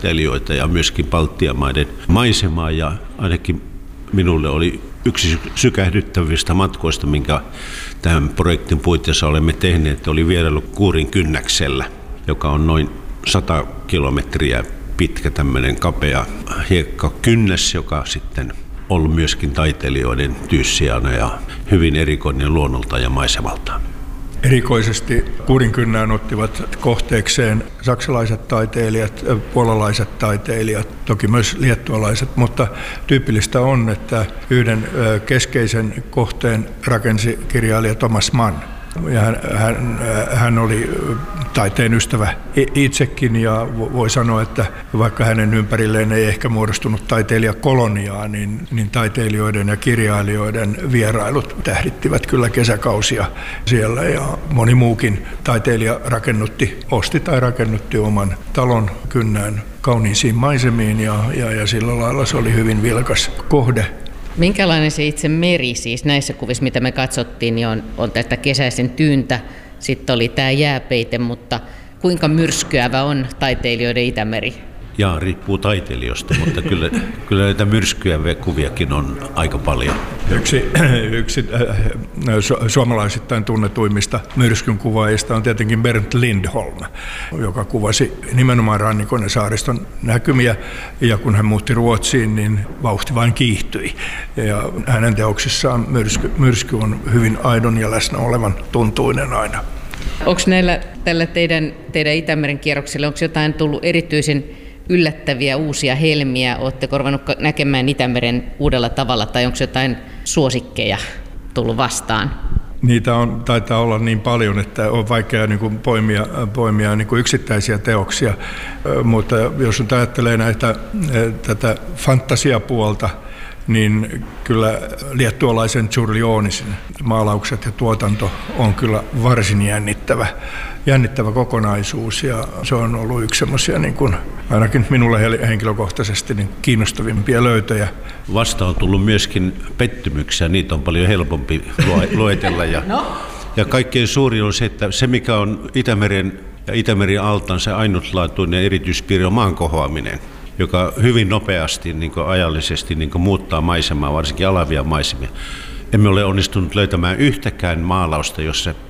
taiteilijoita ja myöskin Baltian maiden maisemaa. Ja ainakin minulle oli yksi sykähdyttävistä matkoista, minkä tämän projektin puitteissa olemme tehneet, oli vierailu Kuurinkynnäksellä, joka on noin 100 kilometriä pitkä tämmöinen kapea hiekkakynnäs, joka sitten ollut myöskin taiteilijoiden tyyssijana ja hyvin erikoinen luonnolta ja maisemaltaan. Erikoisesti Kuurinkynnään ottivat kohteekseen saksalaiset taiteilijat, puolalaiset taiteilijat, toki myös liettualaiset, mutta tyypillistä on, että yhden keskeisen kohteen rakensi kirjailija Thomas Mann. Ja hän oli taiteen ystävä itsekin ja voi sanoa, että vaikka hänen ympärilleen ei ehkä muodostunut taiteilijakoloniaa, niin taiteilijoiden ja kirjailijoiden vierailut tähdittivät kyllä kesäkausia siellä. Ja moni muukin taiteilija osti tai rakennutti oman talon Kynnään kauniisiin maisemiin ja sillä lailla se oli hyvin vilkas kohde. Minkälainen se itse meri siis näissä kuvissa, mitä me katsottiin, niin on tästä kesäisen tyyntä, sitten oli tämä jääpeite, mutta kuinka myrskyävä on taiteilijoiden Itämeri? Jaa, riippuu taiteilijoista, mutta kyllä näitä myrskyjä kuviakin on aika paljon. Yksi suomalaisittain tunnetuimmista myrskyn kuvaajista on tietenkin Bernt Lindholm, joka kuvasi nimenomaan rannikon ja saariston näkymiä, ja kun hän muutti Ruotsiin, niin vauhti vain kiihtyi. Ja hänen teoksissaan myrsky on hyvin aidon ja läsnä olevan tuntuinen aina. Onko tällä teidän Itämeren kierroksella, onko jotain tullut erityisen yllättäviä uusia helmiä? Oletteko ruvennut näkemään Itämeren uudella tavalla tai onko jotain suosikkeja tullut vastaan? Niitä taitaa olla niin paljon, että on vaikea poimia yksittäisiä teoksia, mutta jos nyt ajattelee tätä fantasiapuolta, niin kyllä liettualaisen Čiurlionisin maalaukset ja tuotanto on kyllä varsin jännittävä kokonaisuus, ja se on ollut yksi semmoisia ainakin minulle henkilökohtaisesti kiinnostavimpia löytöjä. Vasta on tullut myöskin pettymyksiä, niitä on paljon helpompi luetella. Ja kaikkein suurin on se, että se mikä on Itämeren ja Itämeren altaan se ainutlaatuinen erityispiirre on maan kohoaminen, joka hyvin nopeasti ajallisesti muuttaa maisemaa, varsinkin alavia maisemia. Emme ole onnistunut löytämään yhtäkään maalausta,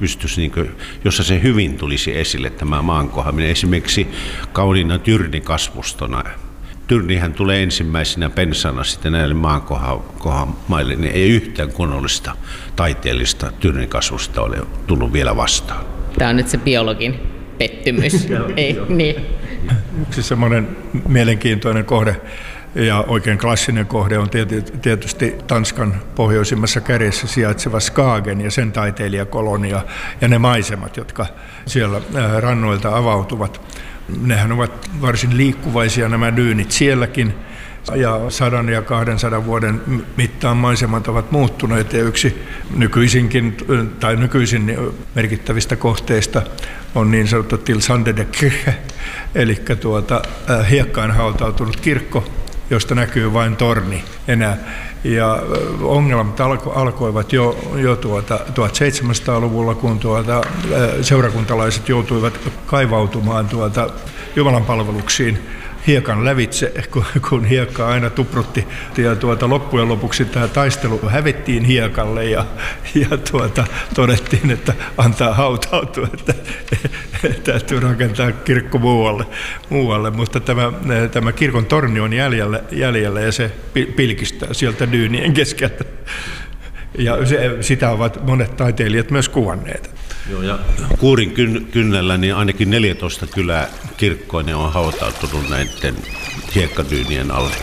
jossa se hyvin tulisi esille tämä maan kohoaminen. Esimerkiksi kauniina tyrnikasvustona. Tyrnihän tulee ensimmäisenä pensana sitten näille maankohamaille, niin ei yhtään kunnollista taiteellista tyrnikasvusta ole tullut vielä vastaan. Tämä on nyt se biologin pettymys. Niin. Yksi semmoinen mielenkiintoinen kohde ja oikein klassinen kohde on tietysti Tanskan pohjoisimmassa kärjessä sijaitseva Skagen ja sen taiteilijakolonia ja ne maisemat, jotka siellä rannoilta avautuvat. Nehän ovat varsin liikkuvaisia nämä dyynit sielläkin. Ja 100 ja 200 vuoden mittaan maisemat ovat muuttuneet, ja yksi nykyisin merkittävistä kohteista on niin sanottu Tilsande de Kirche, eli hiekkaan hautautunut kirkko, josta näkyy vain torni enää. Ja ongelmat alkoivat jo 1700-luvulla, kun seurakuntalaiset joutuivat kaivautumaan Jumalan palveluksiin hiekan lävitse, kun hiekka aina tuprutti. Ja loppujen lopuksi tämä taistelu hävittiin hiekalle ja todettiin, että antaa hautautua, että täytyy rakentaa kirkko muualle. Mutta tämä kirkon torni on jäljellä ja se pilkistää sieltä dyynien keskeltä. Ja sitä ovat monet taiteilijat myös kuvanneet. Joo, ja Kuurinkynnällä niin ainakin 14 kylää kirkkoinen on hautautunut näiden hiekkadyynien alle.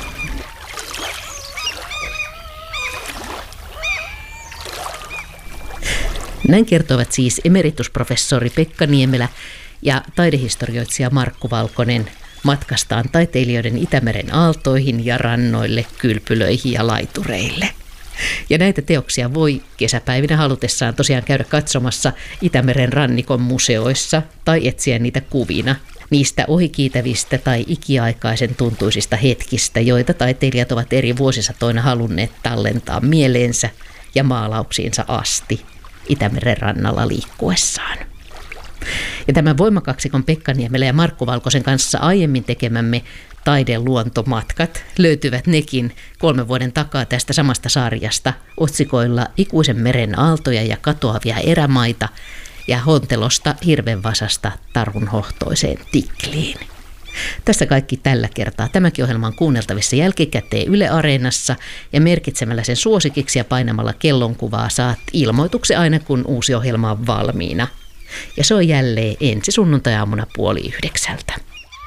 Näin kertovat siis emeritusprofessori Pekka Niemelä ja taidehistorioitsija Markku Valkonen matkastaan taiteilijoiden Itämeren aaltoihin ja rannoille, kylpylöihin ja laitureille. Ja näitä teoksia voi kesäpäivinä halutessaan tosiaan käydä katsomassa Itämeren rannikon museoissa tai etsiä niitä kuvina. Niistä ohikiitävistä tai ikiaikaisen tuntuisista hetkistä, joita taiteilijat ovat eri vuosisatoina halunneet tallentaa mieleensä ja maalauksiinsa asti Itämeren rannalla liikkuessaan. Ja tämän voimakaksikon Pekka Niemelä ja Markku Valkosen kanssa aiemmin tekemämme taideluontomatkat löytyvät nekin 3 vuoden takaa tästä samasta sarjasta otsikoilla Ikuisen meren aaltoja ja katoavia erämaita ja Hontelosta Hirvenvasasta Tarunhohtoiseen Tikliin. Tässä kaikki tällä kertaa. Tämäkin ohjelma on kuunneltavissa jälkikäteen Yle Areenassa ja merkitsemällä sen suosikiksi ja painamalla kellonkuvaa saat ilmoituksen aina kun uusi ohjelma on valmiina. Ja se on jälleen ensi sunnuntai-aamuna 8:30.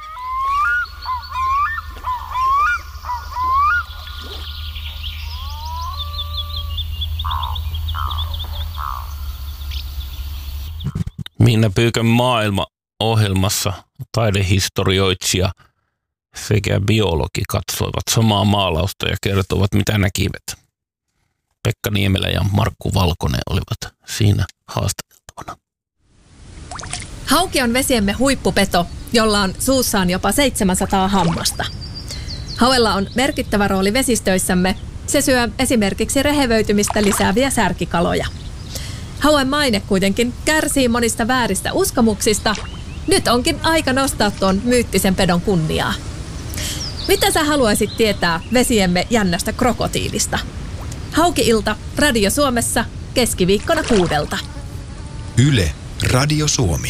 Minna Pyykän maailma-ohjelmassa taidehistorioitsija sekä biologi katsoivat samaa maalausta ja kertovat, mitä näkivät. Pekka Niemelä ja Markku Valkonen olivat siinä haastateltavana. Hauki on vesiemme huippupeto, jolla on suussaan jopa 700 hammasta. Hauella on merkittävä rooli vesistöissämme. Se syö esimerkiksi rehevöitymistä lisääviä särkikaloja. Hauen maine kuitenkin kärsii monista vääristä uskomuksista. Nyt onkin aika nostaa tuon myyttisen pedon kunniaa. Mitä sä haluaisit tietää vesiemme jännästä krokotiilista? Hauki-ilta Radio Suomessa keskiviikkona 6:00. Yle Radio Suomi.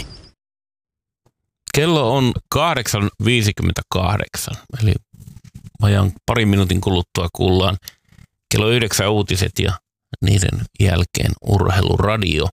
Kello on 8:58, eli vajaan parin minuutin kuluttua kuullaan kello 9 uutiset ja niiden jälkeen urheiluradio.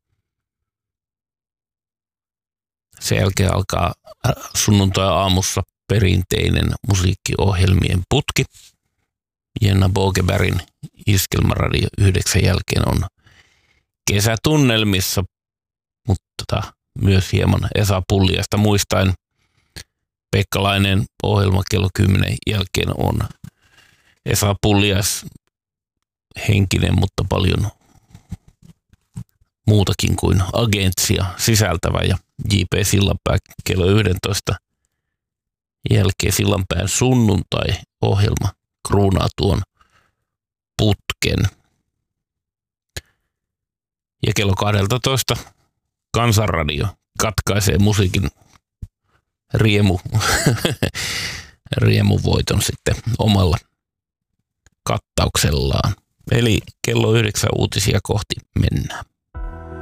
Sen jälkeen alkaa sunnuntai-aamussa perinteinen musiikkiohjelmien putki. Jenna Bogebergin Iskelmäradio 9 jälkeen on kesätunnelmissa, mutta myös hieman Esa Pulliasta muistaen. Pekkalainen ohjelma kello 10 jälkeen on Esa Pullias henkinen, mutta paljon muutakin kuin agentsia sisältävä ja J.P. Sillanpää kello 11 jälkeen Sillanpään sunnuntai-ohjelma kruunaa tuon putken. Ja kello 12 Kansanradio katkaisee musiikin riemuvoiton sitten omalla kattauksellaan. Eli kello 9 uutisia kohti mennään.